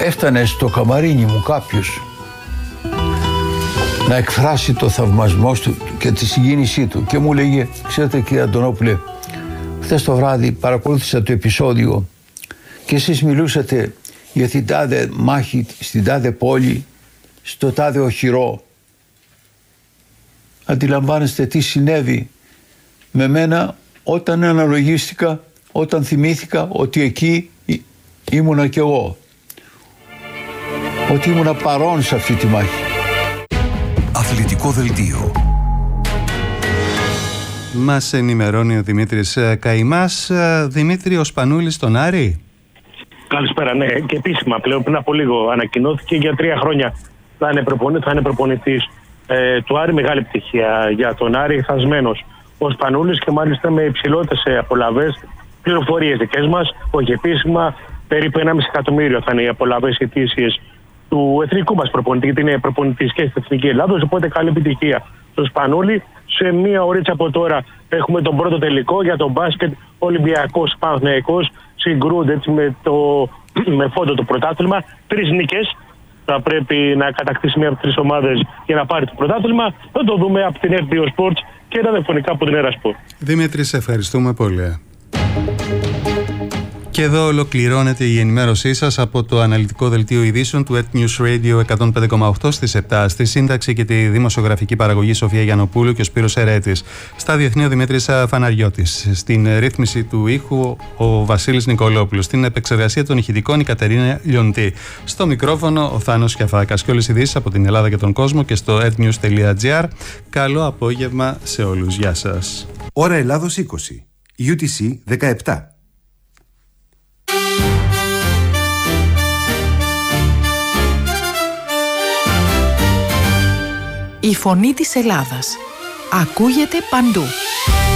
έφτανε στο καμαρίνι μου κάποιος να εκφράσει το θαυμασμό του και τη συγκίνησή του και μου λέγε, ξέρετε κύριε Αντωνόπουλε, χθες το βράδυ παρακολούθησα το επεισόδιο και εσείς μιλούσατε για την τάδε μάχη στην τάδε πόλη, στο τάδε οχυρό. Αντιλαμβάνεστε τι συνέβη με μένα όταν αναλογίστηκα, όταν θυμήθηκα ότι εκεί ήμουνα κι εγώ, ότι ήμουνα παρόν σε αυτή τη μάχη. Αθλητικό δελτίο. Μας ενημερώνει ο Δημήτρης Καημάς. Δημήτρη, ο Σπανούλης στον Άρη. Καλησπέρα, ναι, και επίσημα πλέον πριν από λίγο ανακοινώθηκε για 3 χρόνια θα είναι προπονητής του Άρη. Μεγάλη επιτυχία για τον Άρη, θασμένος ο Σπανούλης και μάλιστα με υψηλότερες απολαβές. Πληροφορίες δικές μας, όχι επίσημα, περίπου 1,5 εκατομμύριο θα είναι οι απολαβές ετήσιες του εθνικού μας προπονητή, γιατί είναι προπονητής και στην Εθνική Ελλάδος. Οπότε καλή επιτυχία στο Σπανούλη. Σε μία ωρίτσα από τώρα έχουμε τον πρώτο τελικό για τον μπάσκετ. Ολυμπιακός Παναθηναϊκός συγκρούνται έτσι με φόντο το πρωτάθλημα. 3 νίκες θα πρέπει να κατακτήσει μία από τις 3 ομάδες για να πάρει το πρωτάθλημα. Θα το δούμε από την FBO Sports και ραδιοφωνικά από την Erasport. Δημήτρη, σε ευχαριστούμε πολύ. Και εδώ ολοκληρώνεται η ενημέρωσή σας από το αναλυτικό δελτίο ειδήσεων του ETNews Radio 105,8 στις 7. Στη σύνταξη και τη δημοσιογραφική παραγωγή Σοφία Γιαννοπούλου και ο Σπύρος Ερέτης. Στα διεθνή ο Δημήτρης Φαναριώτης. Στην ρύθμιση του ήχου ο Βασίλης Νικολόπουλος. Στην επεξεργασία των ηχητικών η Κατερίνα Λιοντή. Στο μικρόφωνο ο Θάνος Κιαφάκας. Και όλες οι ειδήσεις από την Ελλάδα και τον κόσμο και στο etnews.gr. Καλό απόγευμα σε όλους. Γεια σας. Ώρα Ελλάδος 20. UTC 17. Η φωνή της Ελλάδας ακούγεται παντού.